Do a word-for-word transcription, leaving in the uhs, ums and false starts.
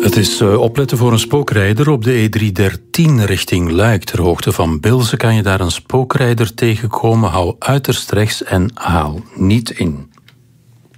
Het is uh, opletten voor een spookrijder op de E driehonderddertien richting Luik. Ter hoogte van Bilze kan je daar een spookrijder tegenkomen. Hou uiterst rechts en haal niet in.